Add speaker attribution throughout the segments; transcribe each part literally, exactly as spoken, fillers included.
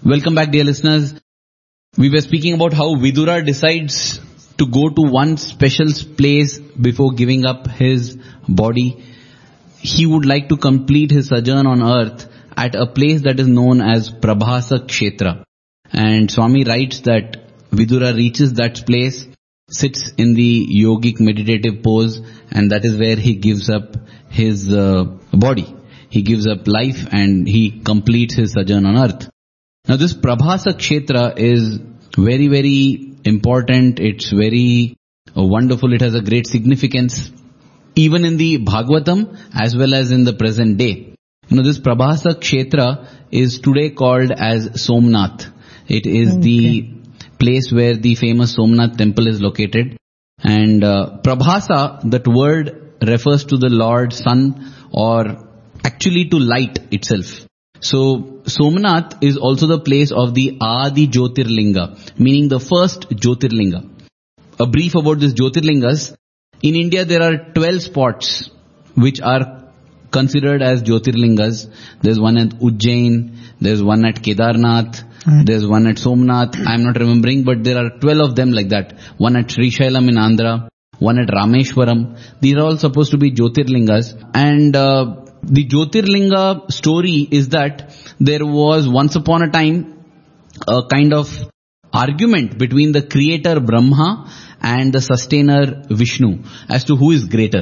Speaker 1: Welcome back, dear listeners. We were speaking about how Vidura decides to go to one special place before giving up his body. He would like to complete his sojourn on earth at a place that is known as Prabhasa Kshetra. And Swami writes that Vidura reaches that place, sits in the yogic meditative pose, and that is where he gives up his uh, body. He gives up life and he completes his sojourn on earth. Now this Prabhasa Kshetra is very, very important. It's very uh, wonderful. It has a great significance even in the Bhagavatam as well as in the present day. You know, this Prabhasa Kshetra is today called as Somnath. It is okay. the place where the famous Somnath temple is located. And uh, Prabhasa, that word refers to the Lord Sun, or actually to light itself. So Somnath is also the place of the Adi Jyotirlinga, meaning the first Jyotirlinga. A brief about this Jyotirlingas. In India there are twelve spots which are considered as Jyotirlingas. There's one at Ujjain, there's one at Kedarnath, right. There's one at Somnath. I'm not remembering, but there are twelve of them like that. One at Srishailam in Andhra, one at Rameshwaram. These are all supposed to be Jyotirlingas. And uh, the Jyotirlinga story is that there was once upon a time a kind of argument between the creator Brahma and the sustainer Vishnu as to who is greater.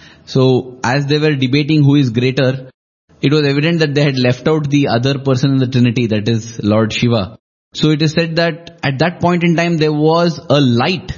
Speaker 1: So as they were debating who is greater, it was evident that they had left out the other person in the Trinity, that is Lord Shiva. So it is said that at that point in time there was a light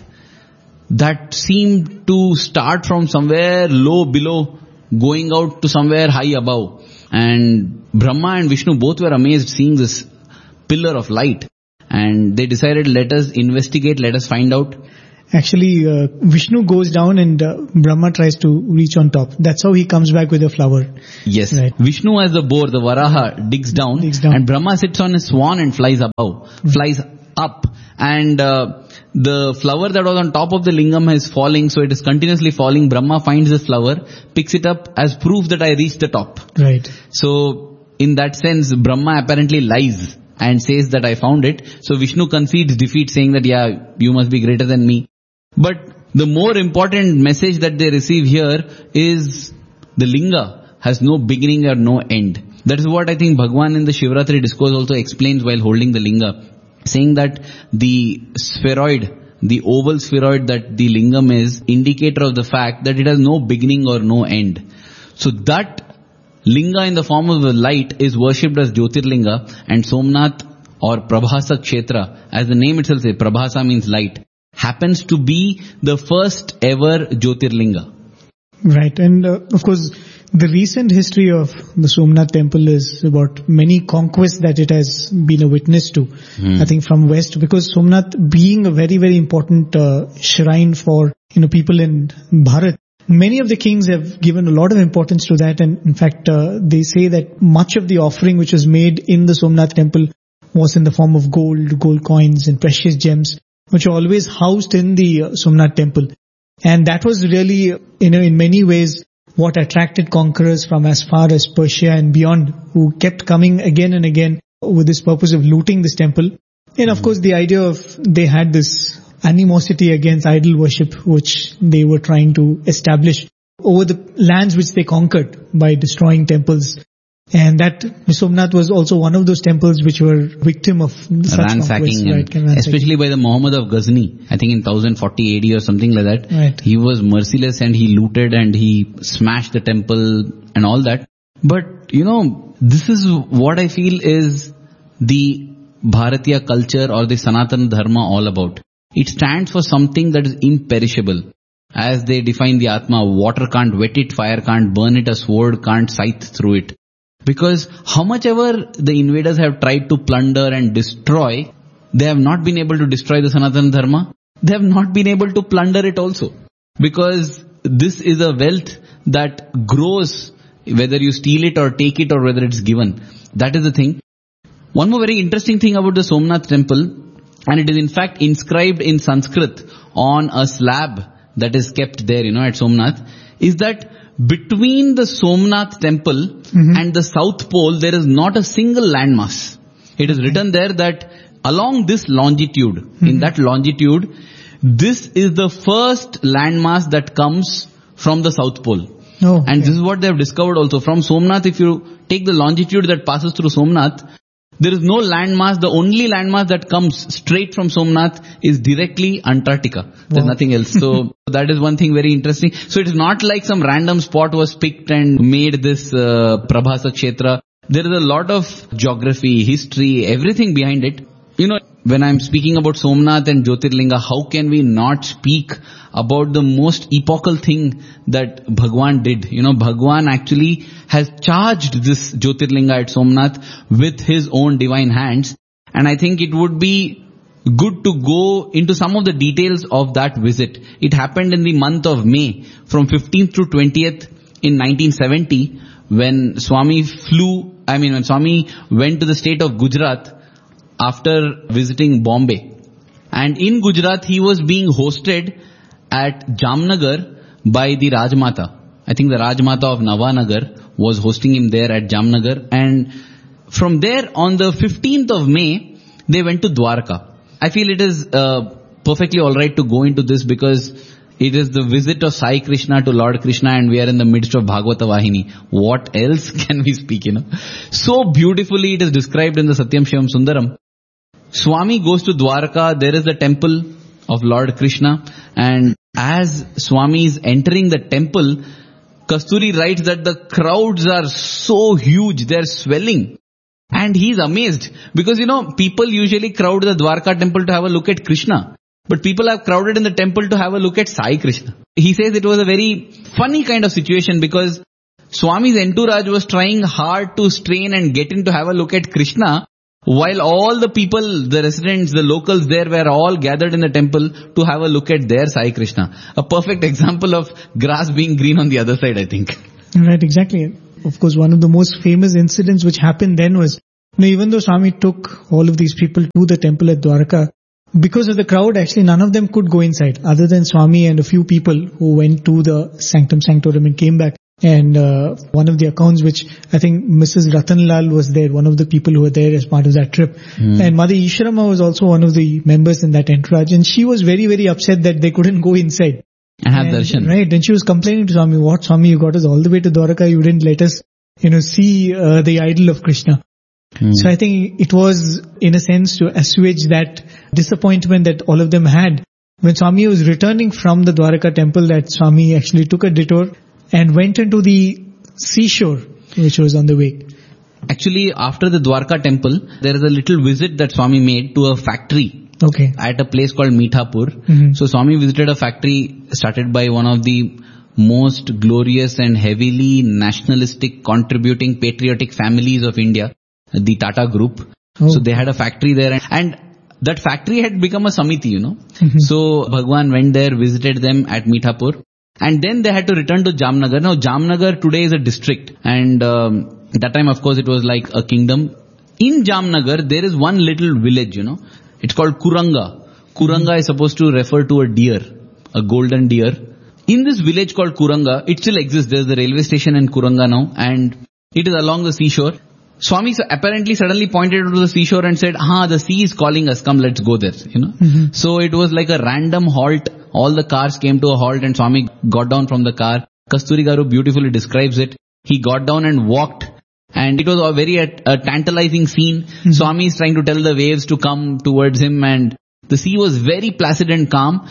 Speaker 1: that seemed to start from somewhere low below, going out to somewhere high above. And Brahma and Vishnu both were amazed seeing this pillar of light. And they decided, let us investigate, let us find out.
Speaker 2: Actually, uh, Vishnu goes down and uh, Brahma tries to reach on top. That's how he comes back with a flower.
Speaker 1: Yes. Right. Vishnu as the boar, the Varaha, digs down, digs down. And Brahma sits on his swan and flies above, mm-hmm. flies up. And uh, the flower that was on top of the lingam is falling, so it is continuously falling. Brahma finds this flower, picks it up as proof that I reached the top.
Speaker 2: Right.
Speaker 1: So in that sense, Brahma apparently lies and says that I found it. So Vishnu concedes defeat, saying that, yeah, you must be greater than me. But the more important message that they receive here is the linga has no beginning or no end. That is what I think Bhagwan in the Shivratri discourse also explains while holding the linga, saying that the spheroid, the oval spheroid that the lingam is, indicator of the fact that it has no beginning or no end. So that linga in the form of a light is worshipped as Jyotirlinga, and Somnath or Prabhasa Kshetra, as the name itself says, Prabhasa means light, happens to be the first ever Jyotirlinga.
Speaker 2: Right, and uh, of course the recent history of the Somnath temple is about many conquests that it has been a witness to, hmm. I think from west, because Somnath being a very, very important uh, shrine for, you know, people in Bharat, many of the kings have given a lot of importance to that, and in fact uh, they say that much of the offering which was made in the Somnath temple was in the form of gold, gold coins and precious gems, which are always housed in the uh, Somnath temple. And that was really, you know, in many ways what attracted conquerors from as far as Persia and beyond, who kept coming again and again with this purpose of looting this temple. And of course the idea of they had this animosity against idol worship which they were trying to establish over the lands which they conquered by destroying temples. And that Somnath was also one of those temples which were victim of such
Speaker 1: ransacking, right, ransacking, especially by the Muhammad of Ghazni, I think in ten forty A D or something like that.
Speaker 2: Right.
Speaker 1: He was merciless and he looted and he smashed the temple and all that. But, you know, this is what I feel is the Bharatiya culture or the Sanatana Dharma all about. It stands for something that is imperishable. As they define the Atma, water can't wet it, fire can't burn it, a sword can't scythe through it. Because how much ever the invaders have tried to plunder and destroy, they have not been able to destroy the Sanatana Dharma. They have not been able to plunder it also. Because this is a wealth that grows, whether you steal it or take it or whether it's given. That is the thing. One more very interesting thing about the Somnath temple, and it is in fact inscribed in Sanskrit on a slab that is kept there, you know, at Somnath, is that between the Somnath temple mm-hmm. and the South Pole, there is not a single landmass. It is written there that along this longitude, mm-hmm. in that longitude, this is the first landmass that comes from the South Pole.
Speaker 2: Oh,
Speaker 1: and
Speaker 2: okay.
Speaker 1: This is what they have discovered also. From Somnath, if you take the longitude that passes through Somnath, there is no landmass. The only landmass that comes straight from Somnath is directly Antarctica. There's wow. nothing else. So that is one thing very interesting. So it is not like some random spot was picked and made this uh, Prabhasa Kshetra. There is a lot of geography, history, everything behind it. You know, when I'm speaking about Somnath and Jyotirlinga, how can we not speak about the most epochal thing that Bhagwan did? You know, Bhagwan actually has charged this Jyotirlinga at Somnath with his own divine hands. And I think it would be good to go into some of the details of that visit. It happened in the month of May, from fifteenth to twentieth in nineteen seventy, when Swami flew, I mean when Swami went to the state of Gujarat after visiting Bombay. And in Gujarat he was being hosted at Jamnagar by the Rajmata. I think the Rajmata of Navanagar was hosting him there at Jamnagar. And from there on the fifteenth of May, they went to Dwarka. I feel it is uh, perfectly alright to go into this because it is the visit of Sai Krishna to Lord Krishna and we are in the midst of Bhagavata Vahini. What else can we speak, you know? So beautifully it is described in the Satyam Shivam Sundaram. Swami goes to Dwarka, there is the temple of Lord Krishna, and as Swami is entering the temple, Kasturi writes that the crowds are so huge, they are swelling. And he is amazed because, you know, people usually crowd the Dwarka temple to have a look at Krishna. But people have crowded in the temple to have a look at Sai Krishna. He says it was a very funny kind of situation because Swami's entourage was trying hard to strain and get in to have a look at Krishna, while all the people, the residents, the locals there were all gathered in the temple to have a look at their Sai Krishna. A perfect example of grass being green on the other side, I think.
Speaker 2: Right, exactly. Of course, one of the most famous incidents which happened then was, you know, even though Swami took all of these people to the temple at Dwarka, because of the crowd, actually none of them could go inside other than Swami and a few people who went to the Sanctum Sanctorum and came back. And uh, one of the accounts which I think Missus Ratanlal was there, one of the people who were there as part of that trip. Mm. And Mother Isharama was also one of the members in that entourage. And she was very, very upset that they couldn't go inside.
Speaker 1: And have
Speaker 2: and,
Speaker 1: darshan.
Speaker 2: Right. And she was complaining to Swami, what Swami, you got us all the way to Dwarka, you didn't let us, you know, see uh, the idol of Krishna. Mm. So I think it was, in a sense, to assuage that disappointment that all of them had. When Swami was returning from the Dwarka temple, that Swami actually took a detour and went into the seashore, which was on the way.
Speaker 1: Actually, after the Dwarka temple, there is a little visit that Swami made to a factory.
Speaker 2: Okay.
Speaker 1: At a place called Mithapur.
Speaker 2: Mm-hmm.
Speaker 1: So Swami visited a factory started by one of the most glorious and heavily nationalistic, contributing, patriotic families of India, the Tata Group.
Speaker 2: Oh.
Speaker 1: So they had a factory there, and, and that factory had become a samiti, you know. Mm-hmm. So Bhagwan went there, visited them at Mithapur. And then they had to return to Jamnagar. Now Jamnagar today is a district, and um, at that time of course it was like a kingdom. In Jamnagar there is one little village, you know. It's called Kuranga. Kuranga mm-hmm. is supposed to refer to a deer, a golden deer. In this village called Kuranga, it still exists. There's the railway station in Kuranga now, and it is along the seashore. Swami apparently suddenly pointed to the seashore and said, "Ah, the sea is calling us. Come, let's go there." You know. Mm-hmm. So it was like a random halt. All the cars came to a halt, and Swami got down from the car. Kasturi Garu beautifully describes it. He got down and walked, and it was a very a, a tantalizing scene. Mm-hmm. Swami is trying to tell the waves to come towards him, and the sea was very placid and calm.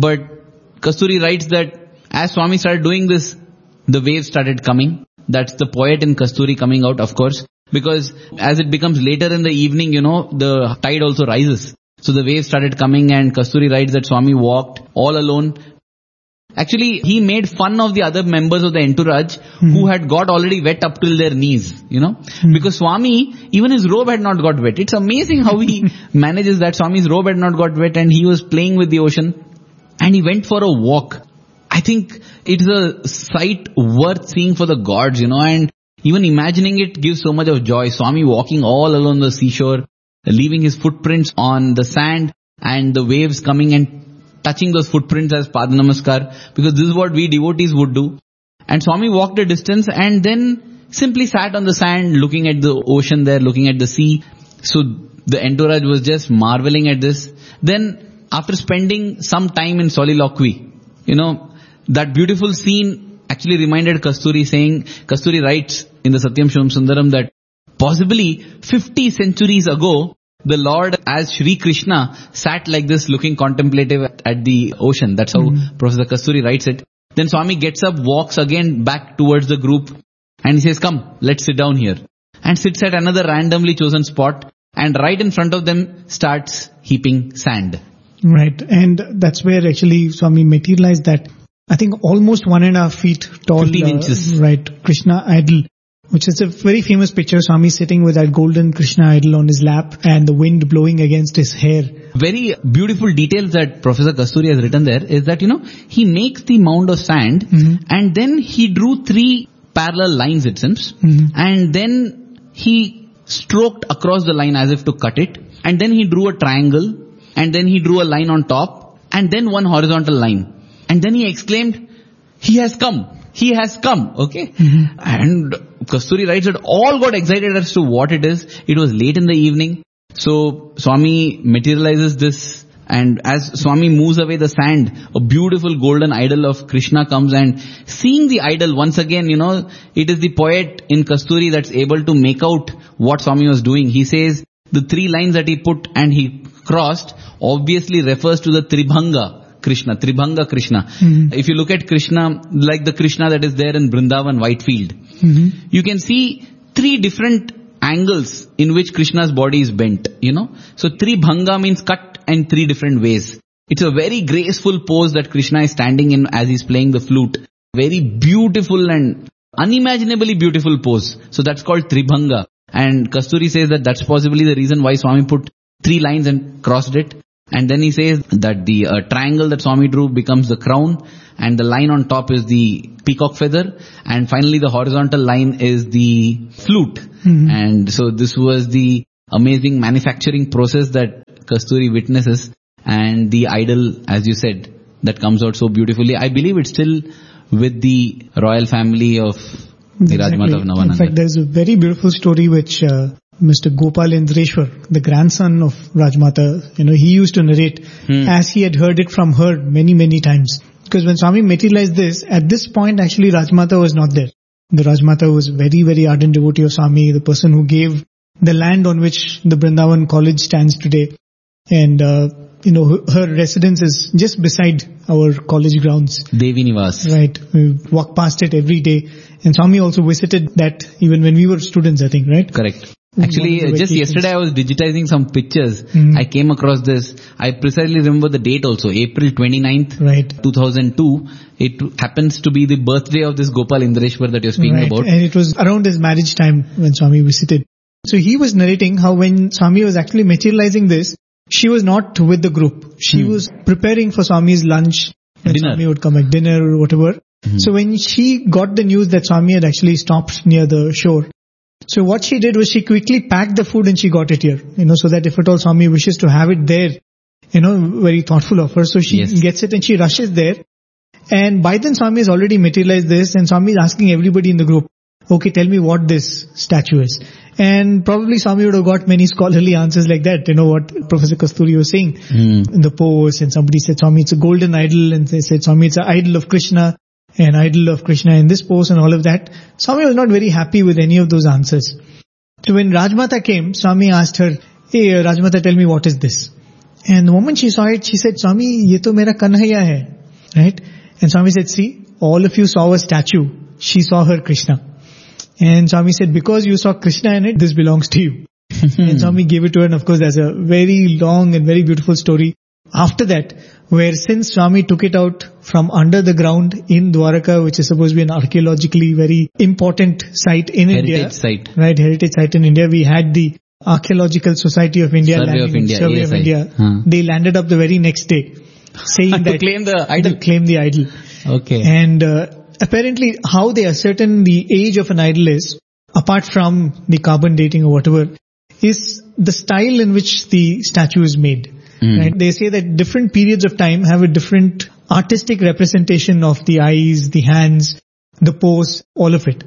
Speaker 1: But Kasturi writes that as Swami started doing this, the waves started coming. That's the poet in Kasturi coming out, of course. Because as it becomes later in the evening, you know, the tide also rises. So the waves started coming, and Kasturi writes that Swami walked all alone. Actually, he made fun of the other members of the entourage mm-hmm. who had got already wet up till their knees, you know. Mm-hmm. Because Swami, even his robe had not got wet. It's amazing how he manages that. Swami's robe had not got wet, and he was playing with the ocean, and he went for a walk. I think it's a sight worth seeing for the gods, you know, and even imagining it gives so much of joy. Swami walking all along the seashore, leaving his footprints on the sand, and the waves coming and touching those footprints as Padanamaskar, because this is what we devotees would do. And Swami walked a distance and then simply sat on the sand looking at the ocean there, looking at the sea. So the entourage was just marveling at this. Then after spending some time in soliloquy, you know, that beautiful scene actually reminded Kasturi saying, Kasturi writes in the Satyam Shivam Sundaram that possibly fifty centuries ago, the Lord as Shri Krishna sat like this looking contemplative at the ocean. That's how mm-hmm. Professor Kasturi writes it. Then Swami gets up, walks again back towards the group and he says, come, let's sit down here. And sits at another randomly chosen spot and right in front of them starts heaping sand.
Speaker 2: Right. And that's where actually Swami materialized that, I think almost one and a half feet tall.
Speaker 1: fifteen inches.
Speaker 2: Uh, right. Krishna idol, which is a very famous picture. Swami sitting with that golden Krishna idol on his lap and the wind blowing against his hair.
Speaker 1: Very beautiful details that Professor Kasturi has written there is that, you know, he makes the mound of sand mm-hmm. and then he drew three parallel lines, it seems. Mm-hmm. And then he stroked across the line as if to cut it. And then he drew a triangle. And then he drew a line on top. And then one horizontal line. And then he exclaimed, he has come. He has come. Okay. Mm-hmm. And Kasturi writes that all got excited as to what it is. It was late in the evening. So Swami materializes this. And as Swami moves away the sand, a beautiful golden idol of Krishna comes, and seeing the idol once again, you know, it is the poet in Kasturi that's able to make out what Swami was doing. He says the three lines that he put and he crossed obviously refers to the Tribhanga Krishna, Tribhanga Krishna. Mm-hmm. If you look at Krishna, like the Krishna that is there in Vrindavan, Whitefield, mm-hmm. you can see three different angles in which Krishna's body is bent, you know. So Tribhanga means cut in three different ways. It's a very graceful pose that Krishna is standing in as he's playing the flute. Very beautiful and unimaginably beautiful pose. So that's called Tribhanga. And Kasturi says that that's possibly the reason why Swami put three lines and crossed it. And then he says that the uh, triangle that Swami drew becomes the crown, and the line on top is the peacock feather, and finally the horizontal line is the flute. Mm-hmm. And so this was the amazing manufacturing process that Kasturi witnesses, and the idol, as you said, that comes out so beautifully. I believe it's still with the royal family of the exactly. Rajmata of Navananda.
Speaker 2: In fact, there's a very beautiful story which uh, Mister Gopal Indreshwar, the grandson of Rajmata, you know, he used to narrate hmm. as he had heard it from her many, many times. Because when Swami materialized this, at this point actually Rajmata was not there. The Rajmata was very, very ardent devotee of Swami, the person who gave the land on which the Vrindavan College stands today. And, uh, you know, her residence is just beside our college grounds.
Speaker 1: Devi Nivas.
Speaker 2: Right. We walk past it every day. And Swami also visited that even when we were students, I think, right?
Speaker 1: Correct. Actually, just yesterday I was digitizing some pictures. Mm-hmm. I came across this. I precisely remember the date also, April twenty-ninth, right. two thousand two. It happens to be the birthday of this Gopal Indreshwar that you're speaking
Speaker 2: right.
Speaker 1: about.
Speaker 2: And it was around his marriage time when Swami visited. So he was narrating how when Swami was actually materializing this, she was not with the group. She hmm. was preparing for Swami's lunch. When dinner. Swami would come at dinner or whatever. Hmm. So when she got the news that Swami had actually stopped near the shore, so what she did was she quickly packed the food and she got it here, you know, so that if at all Swami wishes to have it there, you know, very thoughtful of her. So she yes. gets it and she rushes there. And by then Swami has already materialized this, and Swami is asking everybody in the group, okay, tell me what this statue is. And probably Swami would have got many scholarly answers like that, you know, what Professor Kasturi was saying mm. in the pose. And somebody said, Swami, it's a golden idol. And they said, Swami, it's an idol of Krishna. An idol of Krishna in this pose and all of that. Swami was not very happy with any of those answers. So when Rajmata came, Swami asked her, hey Rajmata, tell me what is this? And the moment she saw it, she said, Swami, ye to mera Kanhaiya hai. Right? And Swami said, see, all of you saw a statue. She saw her Krishna. And Swami said, because you saw Krishna in it, this belongs to you. And Swami gave it to her, and of course there's a very long and very beautiful story after that, where since Swami took it out from under the ground in Dwaraka, which is supposed to be an archaeologically very important site in
Speaker 1: heritage
Speaker 2: India.
Speaker 1: Heritage site.
Speaker 2: Right, heritage site in India. We had the Archaeological Society of India,
Speaker 1: Survey of India,
Speaker 2: Survey
Speaker 1: A S I.
Speaker 2: of India.
Speaker 1: Huh.
Speaker 2: They landed up the very next day, saying that
Speaker 1: to claim the idol.
Speaker 2: To claim the idol.
Speaker 1: Okay.
Speaker 2: And uh, apparently, how they ascertain the age of an idol is, apart from the carbon dating or whatever, is the style in which the statue is made. Mm. Right? They say that different periods of time have a different artistic representation of the eyes, the hands, the pose, all of it.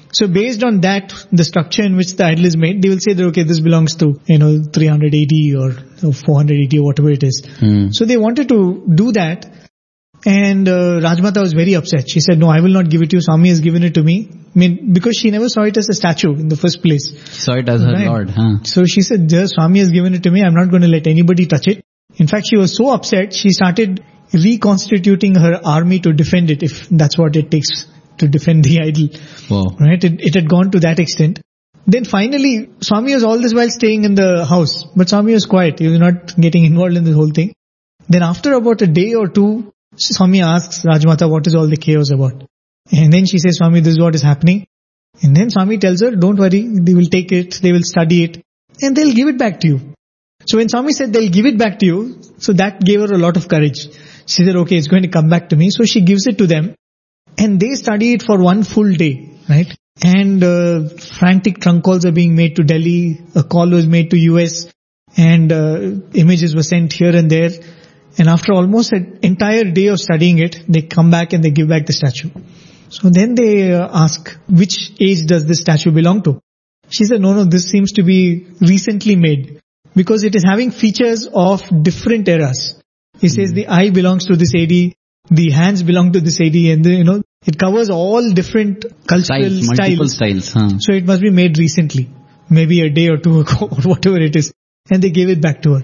Speaker 2: So based on that, the structure in which the idol is made, they will say that, okay, this belongs to, you know, three hundred A D or four hundred A D or whatever it is.
Speaker 1: Hmm.
Speaker 2: So they wanted to do that. And uh, Rajmata was very upset. She said, no, I will not give it to you. Swami has given it to me. I mean, because she never saw it as a statue in the first place.
Speaker 1: Saw it as her
Speaker 2: Right.
Speaker 1: lord, huh?
Speaker 2: So she said, the Swami has given it to me. I'm not going to let anybody touch it. In fact, she was so upset, she started reconstituting her army to defend it, if that's what it takes to defend the idol.
Speaker 1: Wow.
Speaker 2: Right? It, it had gone to that extent. Then finally, Swami was all this while staying in the house. But Swami was quiet. He was not getting involved in the whole thing. Then after about a day or two, Swami asks Rajmata, what is all the chaos about? And then she says, Swami, this is what is happening. And then Swami tells her, don't worry, they will take it, they will study it, and they'll give it back to you. So when Swami said they'll give it back to you, so that gave her a lot of courage. She said, okay, it's going to come back to me. So she gives it to them, and they study it for one full day, right? And uh, frantic trunk calls are being made to Delhi, a call was made to U S, and uh, images were sent here and there. And after almost an entire day of studying it, they come back and they give back the statue. So then they uh, ask, which age does this statue belong to? She said, no, no, this seems to be recently made, because it is having features of different eras. He mm. says the eye belongs to this A D, the hands belong to this A D, and the, you know, it covers all different cultural
Speaker 1: Styles, multiple styles. styles huh?
Speaker 2: So it must be made recently, maybe a day or two ago or whatever it is. And they gave it back to her.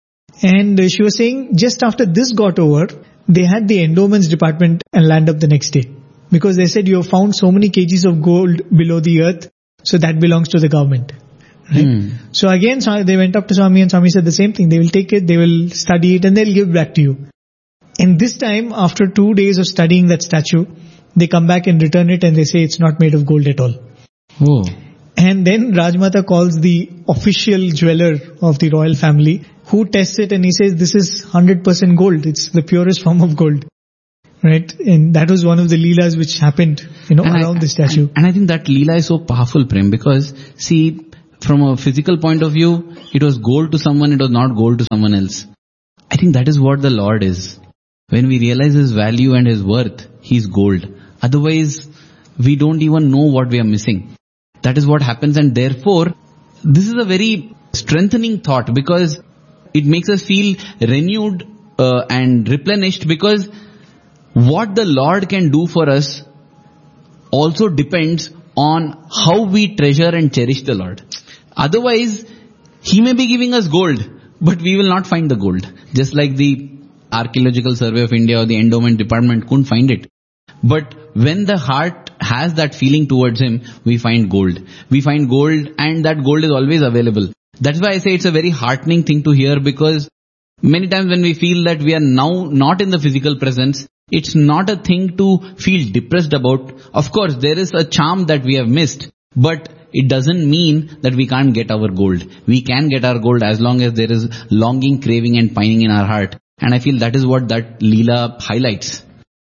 Speaker 2: And uh, she was saying just after this got over, they had the endowments department and land up the next day. Because they said, you have found so many kgs of gold below the earth, so that belongs to the government. Right? Mm. So again, they went up to Swami and Swami said the same thing. They will take it, they will study it, and they'll give it back to you. And this time, after two days of studying that statue, they come back and return it and they say it's not made of gold at all.
Speaker 1: Oh.
Speaker 2: And then Rajmata calls the official jeweler of the royal family, who tests it, and he says this is one hundred percent gold. It's the purest form of gold. Right? And that was one of the leelas which happened, you know, and around I, the statue.
Speaker 1: And, and I think that leela is so powerful, Prem, because see, from a physical point of view, it was gold to someone, it was not gold to someone else. I think that is what the Lord is. When we realize His value and His worth, He's gold. Otherwise, we don't even know what we are missing. That is what happens, and therefore, this is a very strengthening thought, because it makes us feel renewed uh, and replenished, because what the Lord can do for us also depends on how we treasure and cherish the Lord. Otherwise, He may be giving us gold, but we will not find the gold. Just like the Archaeological Survey of India or the Endowment Department couldn't find it. But when the heart has that feeling towards Him, we find gold. We find gold, and that gold is always available. That's why I say it's a very heartening thing to hear, because many times when we feel that we are now not in the physical presence, it's not a thing to feel depressed about. Of course, there is a charm that we have missed, but it doesn't mean that we can't get our gold. We can get our gold as long as there is longing, craving and pining in our heart. And I feel that is what that Leela highlights.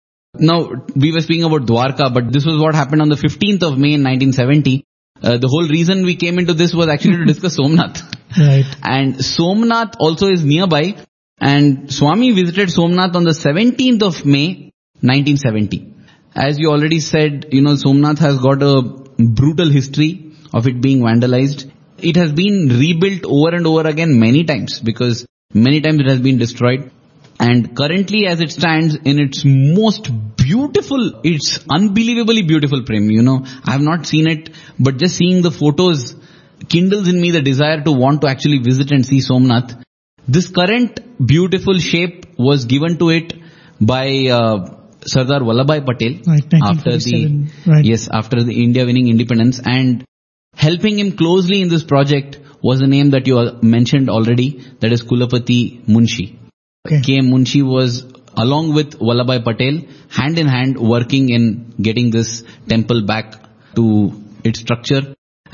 Speaker 1: Now, we were speaking about Dwarka, but this was what happened on the fifteenth of May in nineteen seventy. Uh, the whole reason we came into this was actually to discuss Somnath.
Speaker 2: Right.
Speaker 1: And Somnath also is nearby. And Swami visited Somnath on the seventeenth of May, nineteen seventy. As you already said, you know, Somnath has got a brutal history of it being vandalized. It has been rebuilt over and over again many times, because many times it has been destroyed. And currently as it stands in its most beautiful, it's unbelievably beautiful, Prem. You know, I have not seen it, but just seeing the photos kindles in me the desire to want to actually visit and see Somnath. This current beautiful shape was given to it by uh, Sardar Vallabhbhai Patel,
Speaker 2: right,
Speaker 1: after the
Speaker 2: right.
Speaker 1: yes after the India winning independence, and helping him closely in this project was a name that you mentioned already, that is Kulapati Munshi.
Speaker 2: Okay.
Speaker 1: K M Munshi was, along with Vallabhbhai Patel, hand in hand working in getting this temple back to its structure.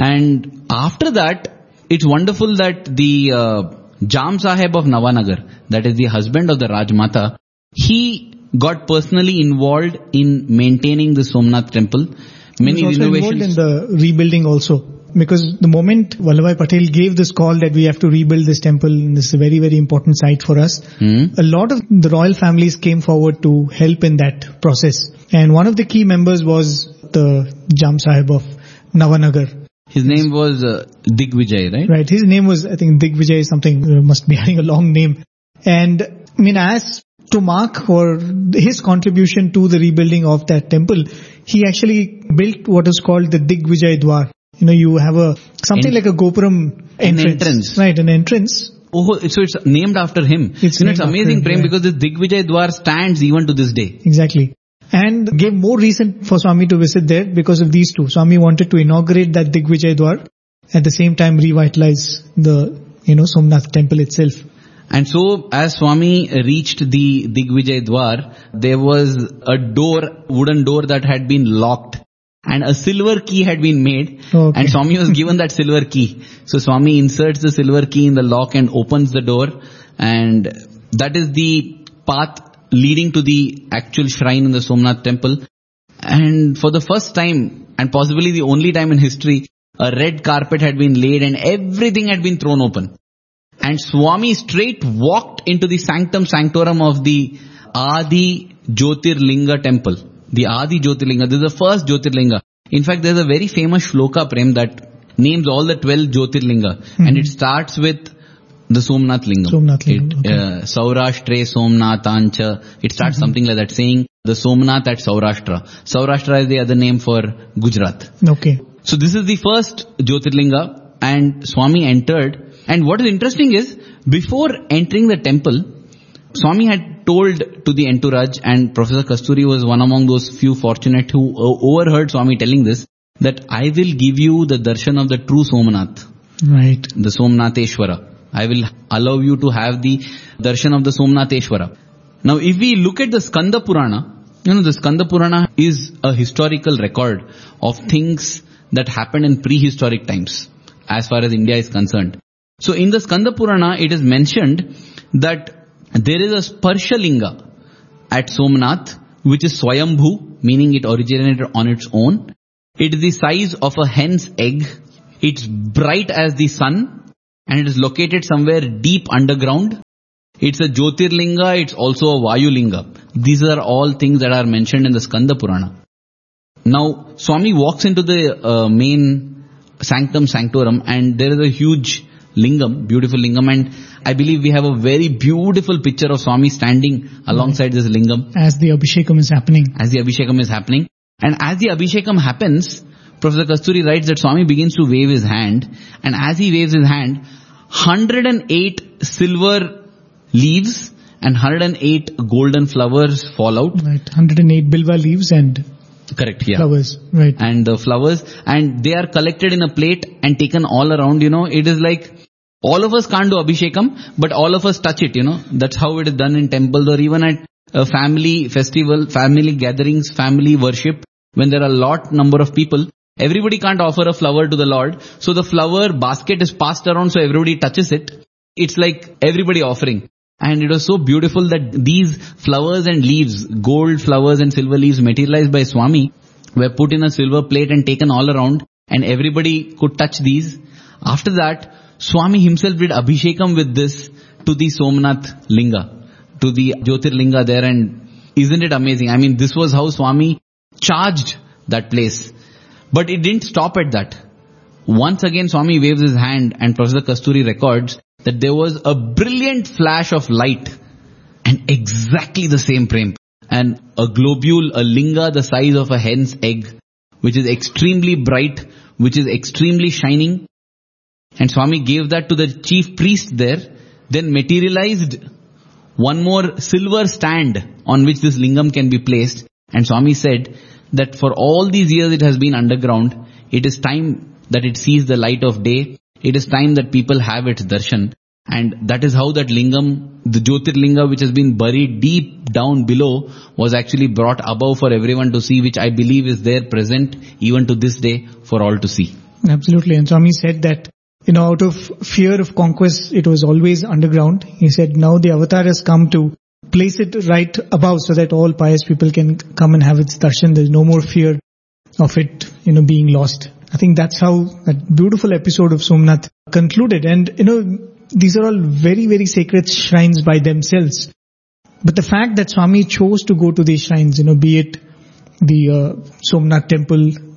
Speaker 1: And after that, it's wonderful that the uh, Jam Saheb of Navanagar, that is the husband of the Rajmata, he got personally involved in maintaining the Somnath temple. Many
Speaker 2: he was also
Speaker 1: renovations.
Speaker 2: involved in the rebuilding also. Because the moment Vallabhbhai Patel gave this call that we have to rebuild this temple, and this is a very, very important site for us, mm. a lot of the royal families came forward to help in that process. And one of the key members was the Jam Sahib of Navanagar.
Speaker 1: His name was uh, Digvijay, right?
Speaker 2: Right. His name was, I think, Digvijay something, uh, must be having a long name. And, I mean, as to mark for his contribution to the rebuilding of that temple, he actually built what is called the Digvijay Dwar. You know, you have a, something
Speaker 1: En-
Speaker 2: like a Gopuram entrance.
Speaker 1: An entrance.
Speaker 2: Right, an entrance.
Speaker 1: Oh, so it's named after him.
Speaker 2: It's,
Speaker 1: you know, it's amazing,
Speaker 2: him,
Speaker 1: Prem,
Speaker 2: yeah.
Speaker 1: because this Digvijay Dwar stands even to this day.
Speaker 2: Exactly. And gave more reason for Swami to visit there because of these two. Swami wanted to inaugurate that Digvijay Dwar, at the same time revitalize the, you know, Somnath temple itself.
Speaker 1: And so, as Swami reached the Digvijay Dwar, there was a door, wooden door that had been locked, and a silver key had been made,
Speaker 2: Okay.
Speaker 1: and Swami was given that silver key. So Swami inserts the silver key in the lock and opens the door, and that is the path leading to the actual shrine in the Somnath temple. And for the first time, and possibly the only time in history, a red carpet had been laid and everything had been thrown open. And Swami straight walked into the sanctum sanctorum of the Adi Jyotirlinga temple. The Adi Jyotirlinga. This is the first Jyotirlinga. In fact, there's a very famous shloka, Prem, that names all the twelve Jyotirlinga. Mm-hmm. And it starts with the Somnath Lingam.
Speaker 2: Somnath Lingam.
Speaker 1: It,
Speaker 2: okay.
Speaker 1: uh, Saurashtre Somnathancha. It starts mm-hmm. something like that, saying the Somnath at Saurashtra. Saurashtra is the other name for Gujarat.
Speaker 2: Okay.
Speaker 1: So this is the first Jyotirlinga, and Swami entered. And what is interesting is, before entering the temple, Swami had told to the entourage, and Professor Kasturi was one among those few fortunate who overheard Swami telling this, that I will give you the darshan of the true Somnath.
Speaker 2: Right.
Speaker 1: The Somnatheshwara. I will allow you to have the darshan of the Somnatheshwara. Now if we look at the Skanda Purana, you know, the Skanda Purana is a historical record of things that happened in prehistoric times, as far as India is concerned. So in the Skanda Purana, it is mentioned that there is a Sparsha Linga at Somnath, which is Swayambhu, meaning it originated on its own. It is the size of a hen's egg. It's bright as the sun, and it is located somewhere deep underground. It's a Jyotirlinga, it's also a Vayulinga. These are all things that are mentioned in the Skanda Purana. Now, Swami walks into the uh, main sanctum sanctorum, and there is a huge lingam, beautiful lingam, and I believe we have a very beautiful picture of Swami standing alongside this lingam.
Speaker 2: As the Abhishekam is happening.
Speaker 1: As the Abhishekam is happening. And as the Abhishekam happens, Professor Kasturi writes that Swami begins to wave his hand, and as he waves his hand, one hundred eight silver leaves and one hundred eight golden flowers fall out.
Speaker 2: Right, one hundred eight bilva leaves and
Speaker 1: Correct, yeah.
Speaker 2: flowers, right.
Speaker 1: And the flowers, and they are collected in a plate and taken all around, you know. It is like, all of us can't do Abhishekam, but all of us touch it, you know. That's how it is done in temples or even at a family festival, family gatherings, family worship. When there are a lot number of people, everybody can't offer a flower to the Lord. So the flower basket is passed around so everybody touches it. It's like everybody offering. And it was so beautiful that these flowers and leaves, gold flowers and silver leaves materialized by Swami, were put in a silver plate and taken all around, and everybody could touch these. After that, Swami himself did Abhishekam with this to the Somnath Linga, to the Jyotirlinga there, and isn't it amazing? I mean, this was how Swami charged that place. But it didn't stop at that. Once again, Swami waves his hand, and Professor Kasturi records that there was a brilliant flash of light, and exactly the same frame, and a globule, a linga the size of a hen's egg, which is extremely bright, which is extremely shining. And Swami gave that to the chief priest there, then materialized one more silver stand on which this lingam can be placed. And Swami said that for all these years it has been underground, it is time that it sees the light of day. It is time that people have its darshan. And that is how that lingam, the Jyotirlinga, which has been buried deep down below, was actually brought above for everyone to see, which I believe is there present even to this day for all to see.
Speaker 2: Absolutely. And Swami said that, you know, out of fear of conquest, it was always underground. He said now the avatar has come to place it right above so that all pious people can come and have its darshan. There's no more fear of it, you know, being lost. I think that's how that beautiful episode of Somnath concluded. And, you know, these are all very, very sacred shrines by themselves. But the fact that Swami chose to go to these shrines, you know, be it the uh, Somnath temple,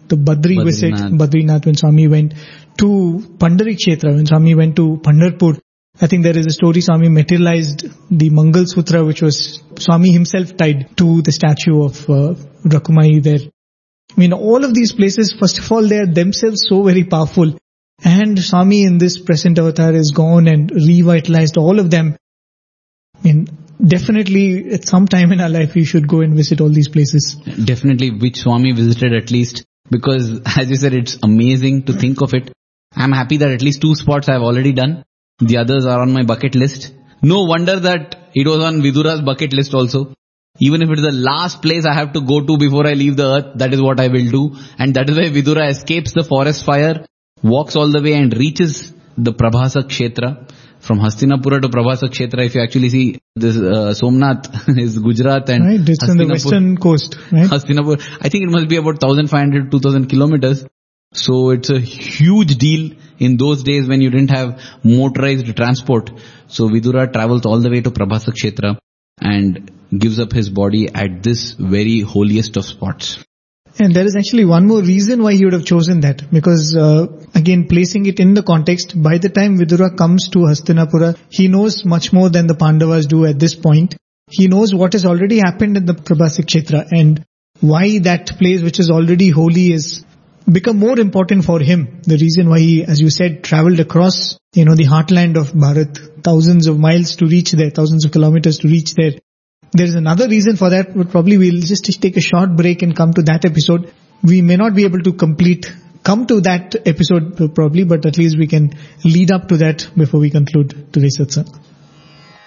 Speaker 2: the Badri
Speaker 1: Badrinath.
Speaker 2: visit, Badrinath, when Swami went to Pandari Kshetra, when Swami went to Pandharpur. I think there is a story Swami materialized the Mangal Sutra, which was Swami himself tied to the statue of uh, Rakumai there. I mean, all of these places, first of all, they are themselves so very powerful. And Swami in this present avatar has gone and revitalized all of them. I mean, definitely at some time in our life we should go and visit all these places.
Speaker 1: Definitely, which Swami visited at least, because as you said, it's amazing to think of it. I'm happy that at least two spots I've already done. The others are on my bucket list. No wonder that it was on Vidura's bucket list also. Even if it's the last place I have to go to before I leave the earth, that is what I will do. And that is why Vidura escapes the forest fire, walks all the way and reaches the Prabhasa Kshetra. From Hastinapura to Prabhasa Kshetra, if you actually see this uh, Somnath is Gujarat and
Speaker 2: right, it's on the western coast, right?
Speaker 1: Hastinapur, I think it must be about fifteen hundred to two thousand kilometers. So it's a huge deal in those days when you didn't have motorized transport. So Vidura travels all the way to Prabhasa Kshetra and gives up his body at this very holiest of spots.
Speaker 2: And there is actually one more reason why he would have chosen that. Because, uh, again, placing it in the context, by the time Vidura comes to Hastinapura, he knows much more than the Pandavas do at this point. He knows what has already happened in the Prabhasa Kshetra and why that place which is already holy is become more important for him. The reason why he, as you said, traveled across, you know, the heartland of Bharat, thousands of miles to reach there, thousands of kilometers to reach there. There is another reason for that, but probably we'll just take a short break and come to that episode. We may not be able to complete, come to that episode probably, but at least we can lead up to that before we conclude today's satsang.